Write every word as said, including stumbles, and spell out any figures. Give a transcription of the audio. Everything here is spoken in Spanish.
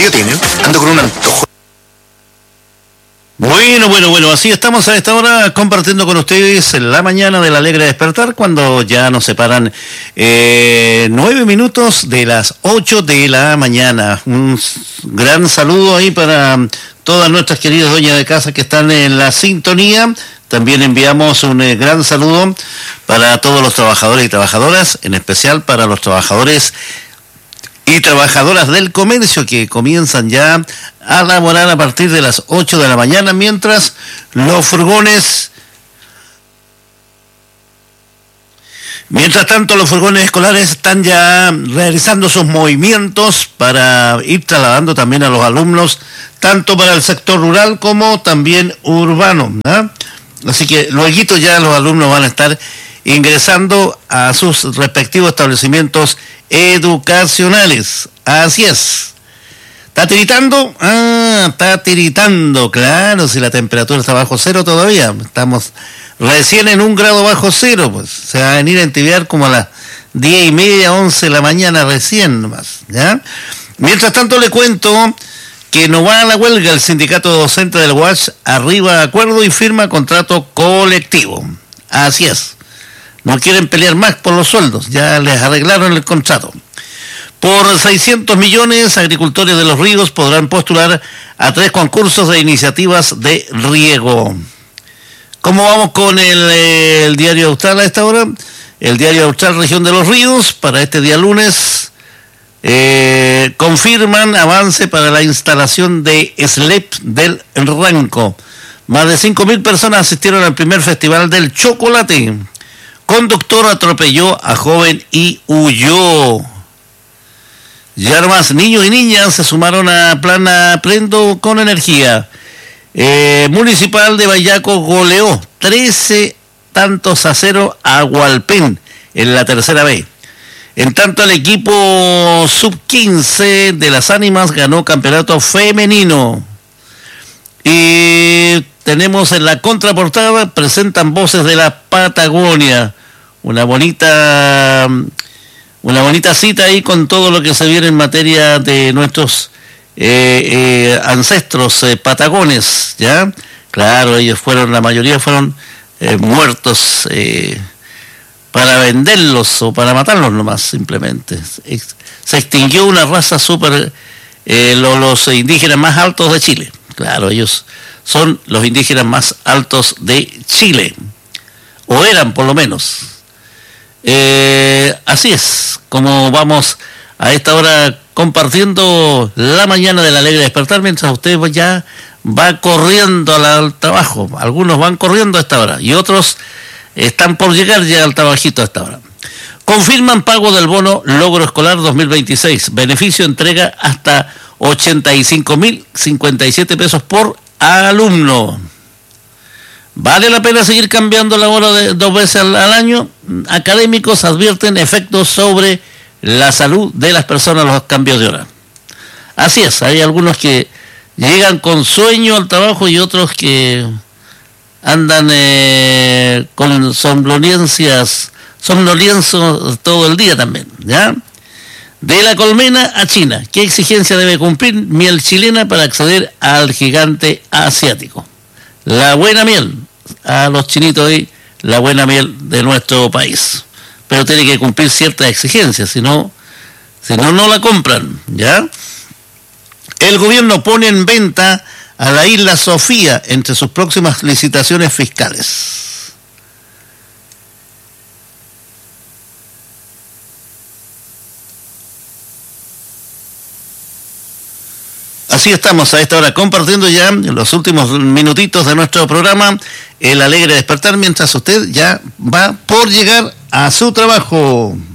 frío tiene? Ando con un antojo. Bueno, bueno, bueno, así estamos a esta hora compartiendo con ustedes la mañana del alegre despertar, cuando ya nos separan eh, nueve minutos de las ocho de la mañana. Un gran saludo ahí para todas nuestras queridas dueñas de casa que están en la sintonía. También enviamos un eh, gran saludo para todos los trabajadores y trabajadoras, en especial para los trabajadores y trabajadoras del comercio, que comienzan ya a laborar a partir de las ocho de la mañana, mientras los furgones, mientras tanto los furgones escolares están ya realizando sus movimientos para ir trasladando también a los alumnos, tanto para el sector rural como también urbano, ¿no? Así que luego ya los alumnos van a estar ingresando a sus respectivos establecimientos educacionales. Así es. ¿Está tiritando? Ah, está tiritando, claro, si la temperatura está bajo cero todavía. Estamos recién en un grado bajo cero, pues se va a venir a entibiar como a las diez y media, once de la mañana recién nomás, ¿ya? Mientras tanto le cuento que no va a la huelga el sindicato docente del U A S, arriba acuerdo y firma contrato colectivo. Así es. No quieren pelear más por los sueldos, ya les arreglaron el contrato. Por seiscientos millones, agricultores de Los Ríos podrán postular a tres concursos de iniciativas de riego. ¿Cómo vamos con el, el Diario Austral a esta hora? El Diario Austral Región de Los Ríos, para este día lunes, eh, confirman avance para la instalación de S L E P del Ranco. Más de cinco mil personas asistieron al primer festival del chocolate. Conductor atropelló a joven y huyó. Ya nomás, niños y niñas se sumaron a plan Aprendo con Energía. Eh, Municipal de Bayaco goleó trece tantos a cero a Hualpén en la tercera B. En tanto, el equipo sub quince de las Ánimas ganó campeonato femenino. Y tenemos en la contraportada, presentan Voces de la Patagonia. Una bonita... Una bonita cita ahí con todo lo que se viene en materia de nuestros eh, eh, ancestros eh, patagones, ¿ya? Claro, ellos fueron, la mayoría fueron eh, muertos eh, para venderlos o para matarlos nomás, simplemente. Se extinguió una raza súper, eh, los, los indígenas más altos de Chile. Claro, ellos son los indígenas más altos de Chile, o eran por lo menos. Eh, así es como vamos a esta hora compartiendo la mañana del alegre despertar, mientras usted ya va corriendo al, al trabajo. Algunos van corriendo a esta hora y otros están por llegar ya al trabajito a esta hora. Confirman pago del bono Logro Escolar dos mil veintiséis. Beneficio entrega hasta ochenta y cinco mil cincuenta y siete pesos por alumno. ¿Vale la pena seguir cambiando la hora de dos veces al, al año? Académicos advierten efectos sobre la salud de las personas los cambios de hora. Así es, hay algunos que llegan con sueño al trabajo y otros que andan eh, con somnolencias, somnolencias todo el día también, ¿ya? De la colmena a China, ¿qué exigencia debe cumplir miel chilena para acceder al gigante asiático? La buena miel, a los chinitos ahí, la buena miel de nuestro país. Pero tiene que cumplir ciertas exigencias, si no, si no, no la compran, ¿ya? El gobierno pone en venta a la isla Sofía entre sus próximas licitaciones fiscales. Así estamos a esta hora compartiendo ya los últimos minutitos de nuestro programa, El Alegre Despertar, mientras usted ya va por llegar a su trabajo.